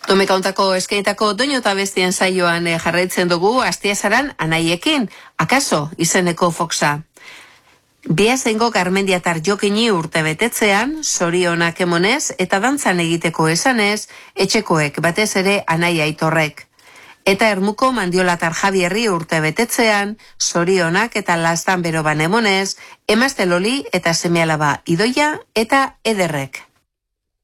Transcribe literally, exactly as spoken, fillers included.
Domekauntako eskainitako doinu eta bestien saioan jarraitzen dugu Astiazaran anaiekin, akaso izeneko Foxa. Biazengo Garmendiatar Jokini urte betetzean, sorionak emonez eta dantzan egiteko esanez, etxekoek batez ere anaia Aitorrek. Eta Ermuko Mandiolatar Javierri urte betetzean, sorionak eta lastan beroban emonez, emazte Loli eta seme alaba Idoia eta Ederrek.